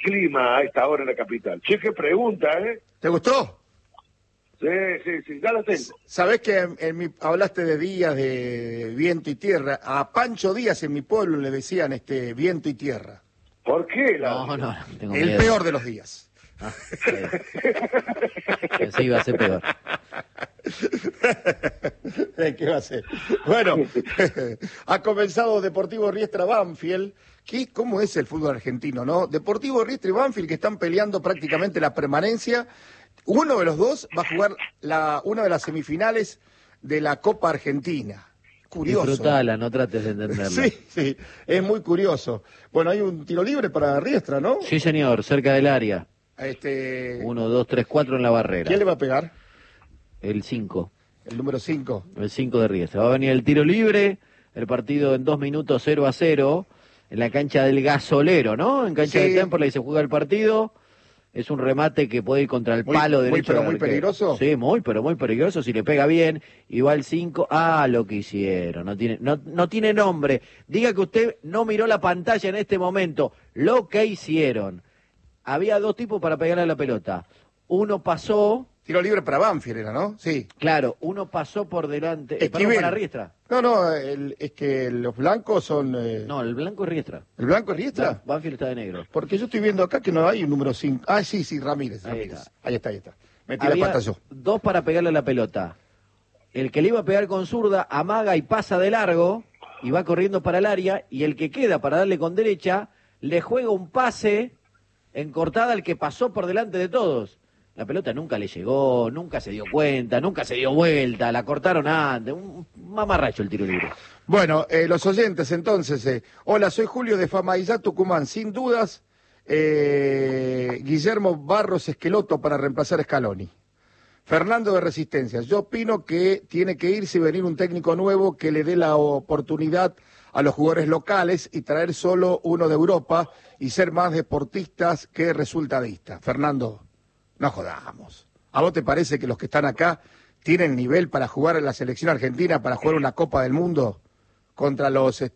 clima a esta hora en la capital. Che, qué pregunta, ¿eh? ¿Te gustó? Sí, ya lo tengo. Sabés que hablaste de días de viento y tierra. A Pancho Díaz en mi pueblo le decían viento y tierra. ¿Por qué? No, tengo El miedo. peor de los días. Pensé iba a ser peor. ¿Qué va a ser? Bueno, ha comenzado Deportivo Riestra Banfield. ¿Cómo es el fútbol argentino, no? Deportivo Riestra y Banfield, que están peleando prácticamente la permanencia. Uno de los dos va a jugar una de las semifinales de la Copa Argentina. Curioso. Disfrutala, no trates de entenderla. Sí, es muy curioso. Bueno, hay un tiro libre para Riestra, ¿no? Sí, señor, cerca del área. 1, 2, 3, 4 en la barrera. ¿Quién le va a pegar? El 5. El número 5. El 5 de Riestra. Va a venir el tiro libre, el partido en 2 minutos 0-0, en la cancha del Gasolero, ¿no? En cancha de Temperley se juega el partido. Es un remate que puede ir contra el palo derecho. Muy peligroso. Sí, muy peligroso. Si le pega bien y va el 5. Lo que hicieron. No tiene nombre. Diga que usted no miró la pantalla en este momento. Lo que hicieron. Había 2 tipos para pegarle a la pelota. Uno pasó. Tiro libre para Banfield era, ¿no? Sí. Claro, uno pasó por delante. Para Riestra. No, es que los blancos son... No, el blanco es Riestra. ¿El blanco es Riestra? Banfield está de negro. Porque yo estoy viendo acá que no hay un número 5. Ah, sí, Ramírez. Ahí está. Metí la pata yo. 2 para pegarle a la pelota. El que le iba a pegar con zurda amaga y pasa de largo y va corriendo para el área, y el que queda para darle con derecha le juega un pase en cortada al que pasó por delante de todos. La pelota nunca le llegó, nunca se dio cuenta, nunca se dio vuelta, la cortaron antes. Un mamarracho el tiro libre. Bueno, los oyentes entonces. Hola, soy Julio de Famaillá, Tucumán. Sin dudas, Guillermo Barros Esqueloto para reemplazar a Scaloni. Fernando de Resistencia. Yo opino que tiene que irse y venir un técnico nuevo que le dé la oportunidad a los jugadores locales y traer solo uno de Europa y ser más deportistas que resultadistas. Fernando. No jodamos. ¿A vos te parece que los que están acá tienen nivel para jugar en la selección argentina, para jugar una Copa del Mundo contra los los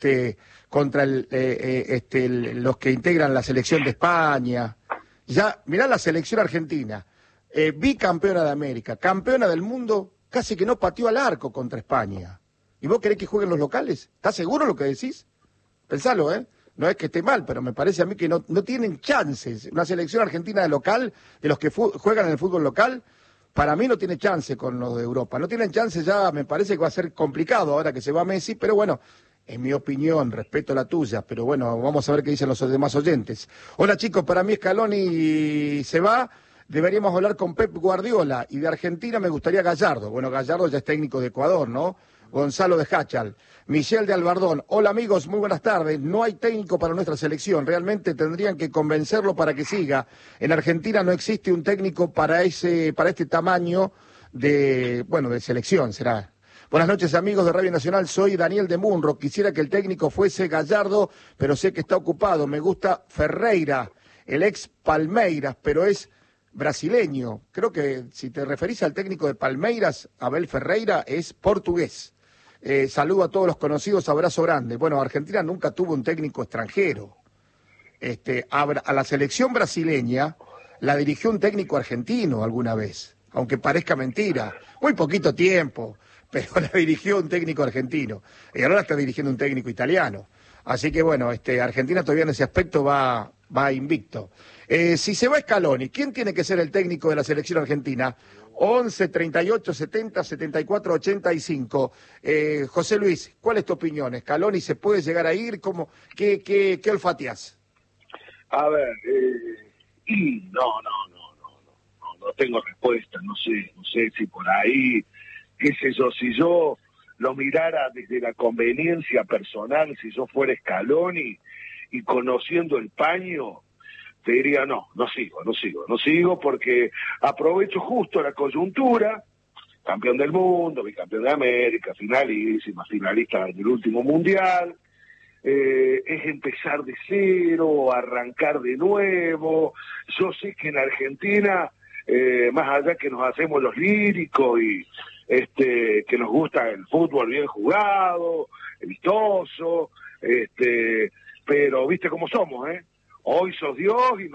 que integran la selección de España? Ya, mirá la selección argentina, bicampeona de América, campeona del mundo, casi que no pateó al arco contra España. ¿Y vos querés que jueguen los locales? ¿Estás seguro lo que decís? Pensalo, ¿eh? No es que esté mal, pero me parece a mí que no tienen chances. Una selección argentina de local, de los que juegan en el fútbol local, para mí no tiene chance con los de Europa. No tienen chance ya, me parece que va a ser complicado ahora que se va Messi, pero bueno, en mi opinión, respeto la tuya, pero bueno, vamos a ver qué dicen los demás oyentes. Hola chicos, para mí Scaloni se va, deberíamos hablar con Pep Guardiola, y de Argentina me gustaría Gallardo. Bueno, Gallardo ya es técnico de Ecuador, ¿no? Gonzalo de Hachal. Michelle de Albardón. Hola amigos, muy buenas tardes. No hay técnico para nuestra selección. Realmente tendrían que convencerlo para que siga. En Argentina no existe un técnico para este tamaño de selección, será. Buenas noches amigos de Radio Nacional, soy Daniel de Munro. Quisiera que el técnico fuese Gallardo, pero sé que está ocupado. Me gusta Ferreira, el ex Palmeiras, pero es brasileño. Creo que si te referís al técnico de Palmeiras, Abel Ferreira, es portugués. Saludo a todos los conocidos, abrazo grande. Bueno, Argentina nunca tuvo un técnico extranjero. A la selección brasileña la dirigió un técnico argentino alguna vez, aunque parezca mentira. Muy poquito tiempo, pero la dirigió un técnico argentino. Y ahora está dirigiendo un técnico italiano. Así que bueno, Argentina todavía en ese aspecto va invicto. Si se va Scaloni, ¿quién tiene que ser el técnico de la selección argentina? 11 38 70 74 85. José Luis, ¿cuál es tu opinión? ¿Scaloni se puede llegar a ir? ¿Qué olfateás? A ver, no tengo respuesta, no sé si por ahí, qué sé yo, si yo lo mirara desde la conveniencia personal, si yo fuera Scaloni y conociendo el paño, te diría no sigo porque aprovecho justo la coyuntura, campeón del mundo, bicampeón de América, finalista del último mundial, es empezar de cero, arrancar de nuevo. Yo sé que en Argentina, más allá que nos hacemos los líricos y que nos gusta el fútbol bien jugado, vistoso, pero viste cómo somos, hoy sos Dios y